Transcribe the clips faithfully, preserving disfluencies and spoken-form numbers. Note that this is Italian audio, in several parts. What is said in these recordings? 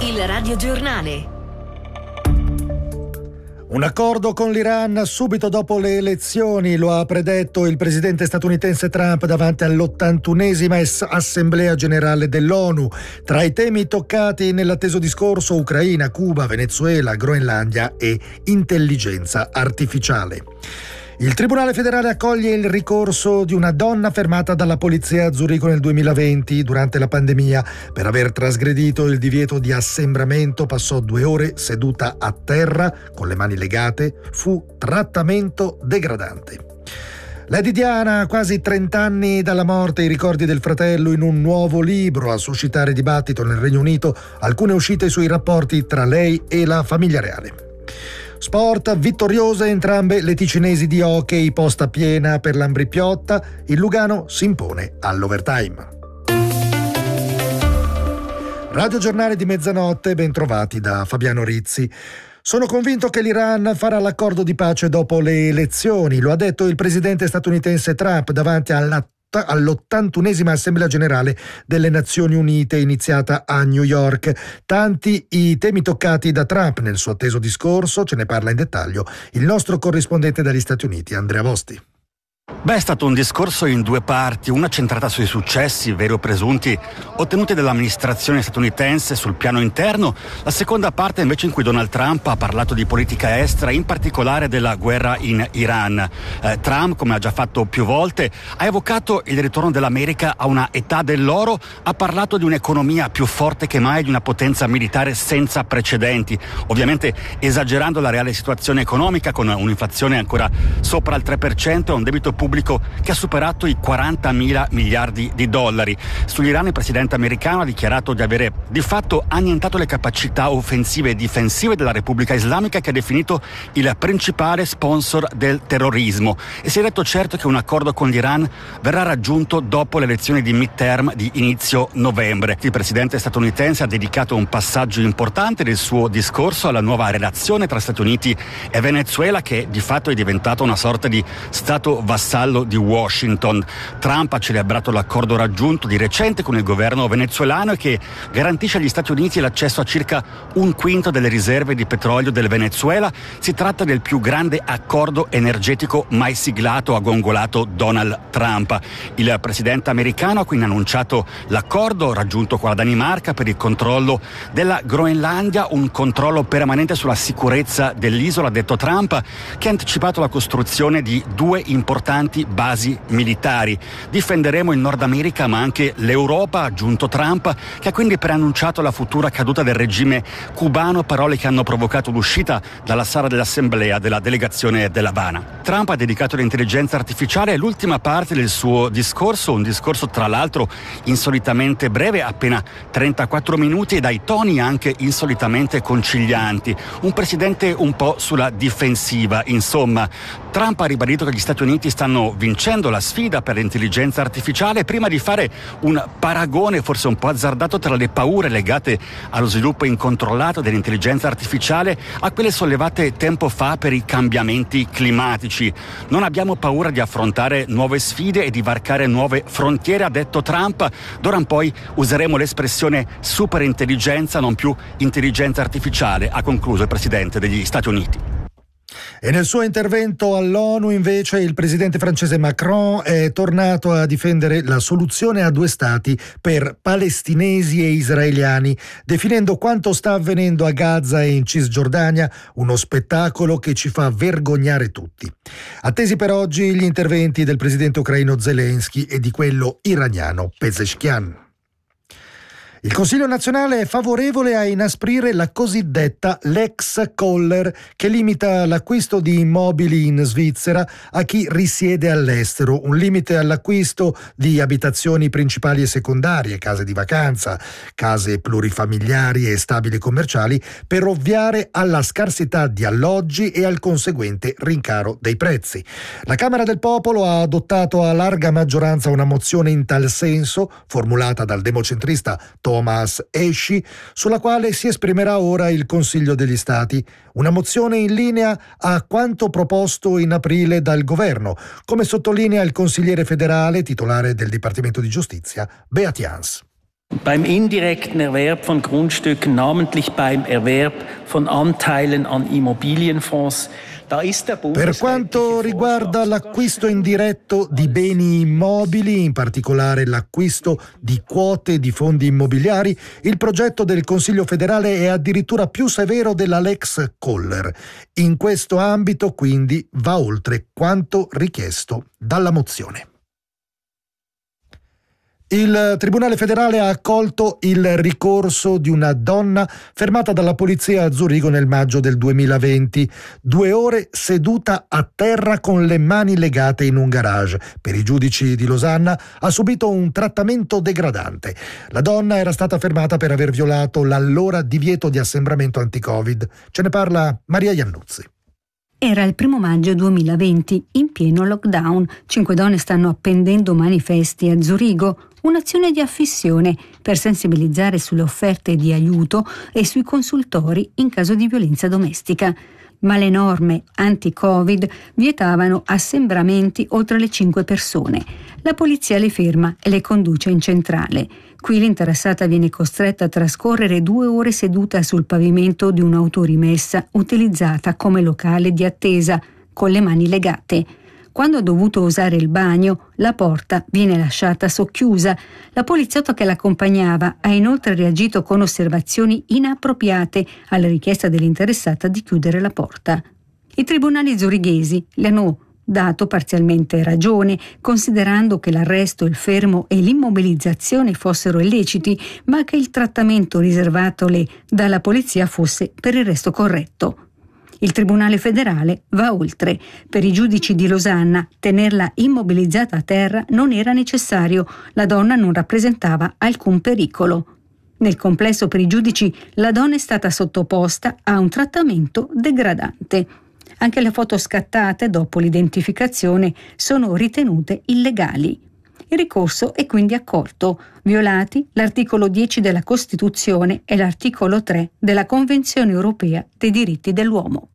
Il radiogiornale. Un accordo con l'Iran subito dopo le elezioni, lo ha predetto il presidente statunitense Trump davanti all'ottantunesima Assemblea Generale dell'ONU. Tra i temi toccati nell'atteso discorso Ucraina, Cuba, Venezuela, Groenlandia e intelligenza artificiale. Il Tribunale federale accoglie il ricorso di una donna fermata dalla polizia a Zurigo nel duemilaventi durante la pandemia per aver trasgredito il divieto di assembramento. Passò due ore seduta a terra con le mani legate. Fu trattamento degradante. Lady Diana, a quasi trent'anni dalla morte, i ricordi del fratello in un nuovo libro. A suscitare dibattito nel Regno Unito alcune uscite sui rapporti tra lei e la famiglia reale. Sport, vittoriose entrambe le ticinesi di hockey, posta piena per l'Ambrì-Piotta, il Lugano si impone all'overtime. Radio Giornale di mezzanotte, bentrovati da Fabiano Rizzi. Sono convinto che l'Iran farà l'accordo di pace dopo le elezioni, lo ha detto il presidente statunitense Trump davanti alla all'ottantunesima Assemblea Generale delle Nazioni Unite iniziata a New York. Tanti i temi toccati da Trump nel suo atteso discorso, ce ne parla in dettaglio il nostro corrispondente dagli Stati Uniti, Andrea Vosti. Beh, è stato un discorso in due parti, una centrata sui successi, veri o presunti, ottenuti dall'amministrazione statunitense sul piano interno, la seconda parte invece in cui Donald Trump ha parlato di politica estera, in particolare della guerra in Iran. Eh, Trump, come ha già fatto più volte, ha evocato il ritorno dell'America a una età dell'oro, ha parlato di un'economia più forte che mai, di una potenza militare senza precedenti, ovviamente esagerando la reale situazione economica con un'inflazione ancora sopra il tre per cento e un debito pubblico che ha superato i quarantamila miliardi di dollari. Sull'Iran il presidente americano ha dichiarato di avere di fatto annientato le capacità offensive e difensive della Repubblica Islamica, che ha definito il principale sponsor del terrorismo, e si è detto certo che un accordo con l'Iran verrà raggiunto dopo le elezioni di midterm di inizio novembre. Il presidente statunitense ha dedicato un passaggio importante del suo discorso alla nuova relazione tra Stati Uniti e Venezuela, che di fatto è diventata una sorta di stato vassallo di Washington. Trump ha celebrato l'accordo raggiunto di recente con il governo venezuelano e che garantisce agli Stati Uniti l'accesso a circa un quinto delle riserve di petrolio del Venezuela. Si tratta del più grande accordo energetico mai siglato, ha gongolato Donald Trump. Il presidente americano ha quindi annunciato l'accordo raggiunto con la Danimarca per il controllo della Groenlandia, un controllo permanente sulla sicurezza dell'isola, ha detto Trump, che ha anticipato la costruzione di due importanti basi militari. Difenderemo il Nord America ma anche l'Europa, ha aggiunto Trump, che ha quindi preannunciato la futura caduta del regime cubano, parole che hanno provocato l'uscita dalla sala dell'Assemblea della delegazione dell'Havana. Trump ha dedicato all'intelligenza artificiale l'ultima parte del suo discorso, un discorso tra l'altro insolitamente breve, appena trentaquattro minuti, e dai toni anche insolitamente concilianti. Un presidente un po' sulla difensiva, insomma. Trump ha ribadito che gli Stati Uniti stanno vincendo la sfida per l'intelligenza artificiale, prima di fare un paragone forse un po' azzardato tra le paure legate allo sviluppo incontrollato dell'intelligenza artificiale a quelle sollevate tempo fa per i cambiamenti climatici. Non abbiamo paura di affrontare nuove sfide e di varcare nuove frontiere, ha detto Trump. D'ora in poi useremo l'espressione superintelligenza, non più intelligenza artificiale, ha concluso il presidente degli Stati Uniti. E nel suo intervento all'ONU invece il presidente francese Macron è tornato a difendere la soluzione a due stati per palestinesi e israeliani, definendo quanto sta avvenendo a Gaza e in Cisgiordania uno spettacolo che ci fa vergognare tutti. Attesi per oggi gli interventi del presidente ucraino Zelensky e di quello iraniano Pezeshkian. Il Consiglio nazionale è favorevole a inasprire la cosiddetta Lex Koller, che limita l'acquisto di immobili in Svizzera a chi risiede all'estero, un limite all'acquisto di abitazioni principali e secondarie, case di vacanza, case plurifamiliari e stabili commerciali, per ovviare alla scarsità di alloggi e al conseguente rincaro dei prezzi. La Camera del Popolo ha adottato a larga maggioranza una mozione in tal senso, formulata dal democentrista Thomas Esci, sulla quale si esprimerà ora il Consiglio degli Stati. Una mozione in linea a quanto proposto in aprile dal governo, come sottolinea il consigliere federale titolare del Dipartimento di Giustizia, Beat Jans. Beim indirekten Erwerb von Grundstücken, namentlich beim Erwerb von Anteilen an Immobilienfonds. Per quanto riguarda l'acquisto indiretto di beni immobili, in particolare l'acquisto di quote di fondi immobiliari, il progetto del Consiglio federale è addirittura più severo della Lex Koller. In questo ambito, quindi, va oltre quanto richiesto dalla mozione. Il Tribunale federale ha accolto il ricorso di una donna fermata dalla polizia a Zurigo nel maggio del duemilaventi. Due ore seduta a terra con le mani legate in un garage. Per i giudici di Losanna ha subito un trattamento degradante. La donna era stata fermata per aver violato l'allora divieto di assembramento anti-Covid. Ce ne parla Maria Iannuzzi. Era il primo maggio duemilaventi, in pieno lockdown. Cinque donne stanno appendendo manifesti a Zurigo, un'azione di affissione per sensibilizzare sulle offerte di aiuto e sui consultori in caso di violenza domestica. Ma le norme anti-Covid vietavano assembramenti oltre le cinque persone. La polizia le ferma e le conduce in centrale. Qui l'interessata viene costretta a trascorrere due ore seduta sul pavimento di un'autorimessa utilizzata come locale di attesa, con le mani legate. Quando ha dovuto usare il bagno, la porta viene lasciata socchiusa. La poliziotta che l'accompagnava ha inoltre reagito con osservazioni inappropriate alla richiesta dell'interessata di chiudere la porta. I tribunali zurighesi le hanno dato parzialmente ragione, considerando che l'arresto, il fermo e l'immobilizzazione fossero illeciti, ma che il trattamento riservatole dalla polizia fosse per il resto corretto. Il Tribunale federale va oltre. Per i giudici di Losanna, tenerla immobilizzata a terra non era necessario. La donna non rappresentava alcun pericolo. Nel complesso, per i giudici, la donna è stata sottoposta a un trattamento degradante. Anche le foto scattate dopo l'identificazione sono ritenute illegali. Il ricorso è quindi accolto, violati l'articolo dieci della Costituzione e l'articolo tre della Convenzione europea dei diritti dell'uomo.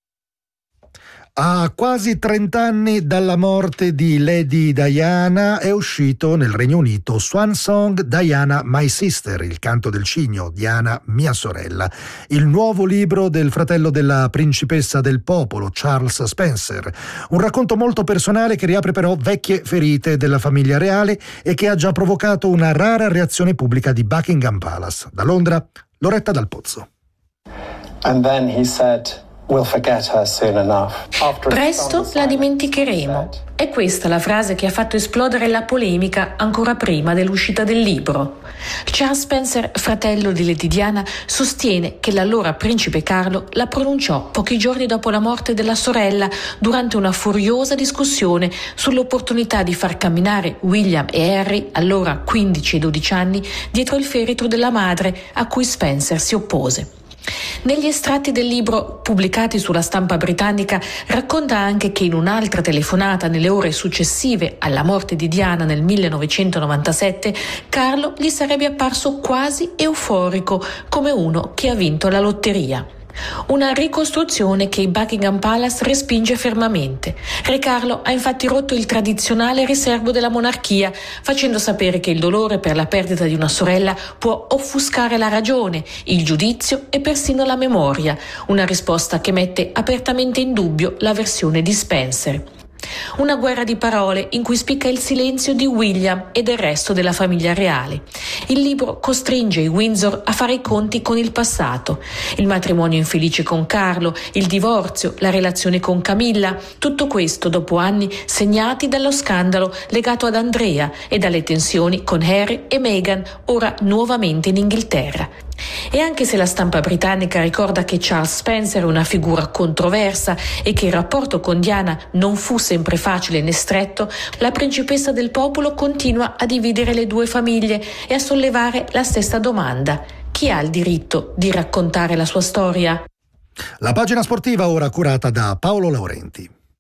A quasi trent'anni dalla morte di Lady Diana è uscito nel Regno Unito Swan Song Diana My Sister, il canto del cigno, Diana mia sorella, il nuovo libro del fratello della principessa del popolo, Charles Spencer. Un racconto molto personale che riapre però vecchie ferite della famiglia reale e che ha già provocato una rara reazione pubblica di Buckingham Palace. Da Londra, Loretta Dal Pozzo. And then he said, We'll forget her soon enough. Presto la dimenticheremo. È questa la frase che ha fatto esplodere la polemica ancora prima dell'uscita del libro. Charles Spencer, fratello di Lady Diana, sostiene che l'allora principe Carlo la pronunciò pochi giorni dopo la morte della sorella durante una furiosa discussione sull'opportunità di far camminare William e Harry, allora quindici e dodici anni, dietro il feretro della madre, a cui Spencer si oppose. Negli estratti del libro pubblicati sulla stampa britannica racconta anche che in un'altra telefonata nelle ore successive alla morte di Diana nel millenovecentonovantasette Carlo gli sarebbe apparso quasi euforico, come uno che ha vinto la lotteria. Una ricostruzione che Buckingham Palace respinge fermamente. Re Carlo ha infatti rotto il tradizionale riservo della monarchia, facendo sapere che il dolore per la perdita di una sorella può offuscare la ragione, il giudizio e persino la memoria, una risposta che mette apertamente in dubbio la versione di Spencer. Una guerra di parole in cui spicca il silenzio di William e del resto della famiglia reale. Il libro costringe i Windsor a fare i conti con il passato, il matrimonio infelice con Carlo, il divorzio, la relazione con Camilla, tutto questo dopo anni segnati dallo scandalo legato ad Andrea e dalle tensioni con Harry e Meghan, ora nuovamente in Inghilterra. E anche se la stampa britannica ricorda che Charles Spencer è una figura controversa e che il rapporto con Diana non fu sempre facile né stretto, la principessa del popolo continua a dividere le due famiglie e a sollevare la stessa domanda: chi ha il diritto di raccontare la sua storia? La pagina sportiva ora curata da Paolo Laurenti.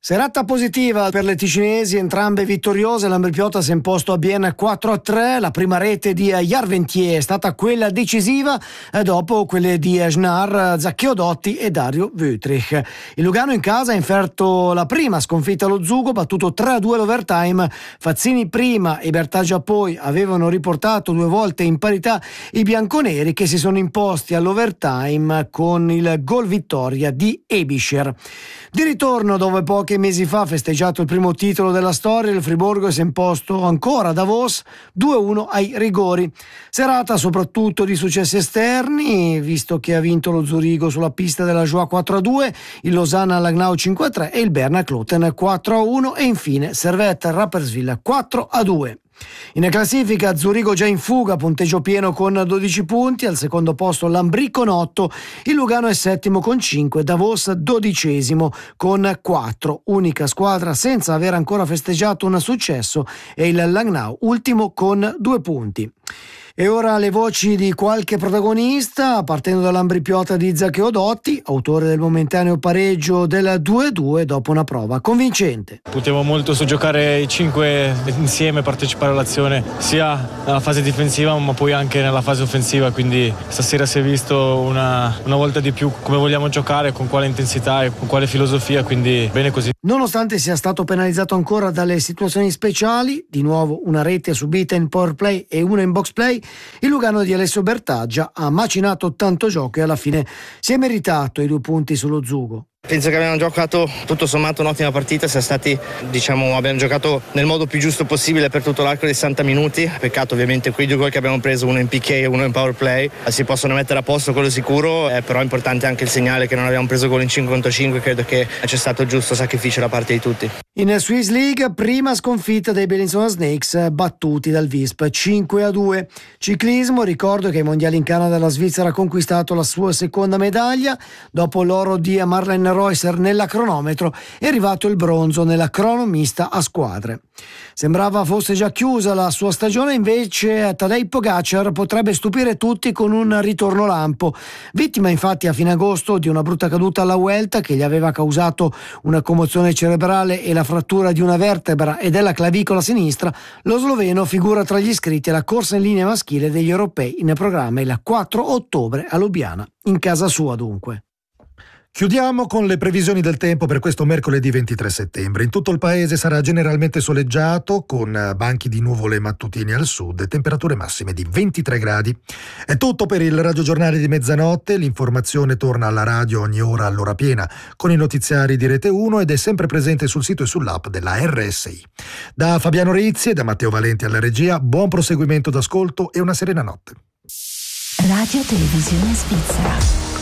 Serata positiva per le ticinesi, entrambe vittoriose. L'Ambripiota si è imposto a Bienne quattro a tre. La prima rete di Jarventier è stata quella decisiva, e dopo quelle di Schnar, Zaccheo Dotti e Dario Wüthrich. Il Lugano in casa ha inferto la prima sconfitta allo Zugo, battuto tre a due all'overtime. Fazzini prima e Bertaggia poi avevano riportato due volte in parità i bianconeri, che si sono imposti all'overtime con il gol vittoria di Ebischer. Di ritorno, dove pochi mesi fa ha festeggiato il primo titolo della storia, il Friburgo si è imposto ancora a Davos due a uno ai rigori. Serata soprattutto di successi esterni, visto che ha vinto lo Zurigo sulla pista della Joie quattro a due, il Lausanne Langnau cinque a tre e il Berna Kloten quattro a uno e infine Servette Rapperswil quattro a due. In classifica Zurigo già in fuga, punteggio pieno con dodici punti, al secondo posto Lambri con otto, il Lugano è settimo con cinque, Davos dodicesimo con quattro, unica squadra senza aver ancora festeggiato un successo è il Langnau, ultimo con due punti. E ora le voci di qualche protagonista, partendo dall'Ambripiota di Zaccheo Dotti, autore del momentaneo pareggio del due a due dopo una prova convincente. Puntiamo molto su giocare i cinque insieme, partecipare all'azione sia nella fase difensiva ma poi anche nella fase offensiva, quindi stasera si è visto una, una volta di più come vogliamo giocare, con quale intensità e con quale filosofia, quindi bene così. Nonostante sia stato penalizzato ancora dalle situazioni speciali, di nuovo una rete subita in power play e una in box play, il Lugano di Alessio Bertaggia ha macinato tanto gioco e alla fine si è meritato i due punti sullo Zugo. Penso che abbiamo giocato tutto sommato un'ottima partita, siamo stati, diciamo, abbiamo giocato nel modo più giusto possibile per tutto l'arco dei sessanta minuti. Peccato ovviamente quei due gol che abbiamo preso, uno in P K e uno in power play, si possono mettere a posto, quello sicuro, eh, però è importante anche il segnale che non abbiamo preso gol in cinque contro cinque, credo che c'è stato il giusto sacrificio da parte di tutti. In Swiss League, prima sconfitta dei Bellinzona Snakes, battuti dal Visp cinque a due. Ciclismo, ricordo che ai mondiali in Canada la Svizzera ha conquistato la sua seconda medaglia, dopo l'oro di Marlene Reusser nella cronometro è arrivato il bronzo nella cronomista a squadre. Sembrava fosse già chiusa la sua stagione, invece Tadej Pogacar potrebbe stupire tutti con un ritorno lampo. Vittima infatti a fine agosto di una brutta caduta alla Vuelta che gli aveva causato una commozione cerebrale e la frattura di una vertebra e della clavicola sinistra, lo sloveno figura tra gli iscritti alla corsa in linea maschile degli europei in programma il quattro ottobre a Lubiana, in casa sua dunque. Chiudiamo con le previsioni del tempo per questo mercoledì ventitré settembre. In tutto il paese sarà generalmente soleggiato, con banchi di nuvole mattutini al sud e temperature massime di ventitré gradi. È tutto per il Radio Giornale di mezzanotte. L'informazione torna alla radio ogni ora all'ora piena con i notiziari di Rete uno ed è sempre presente sul sito e sull'app della R S I. Da Fabiano Rizzi e da Matteo Valenti alla regia, buon proseguimento d'ascolto e una serena notte. Radio Televisione Svizzera.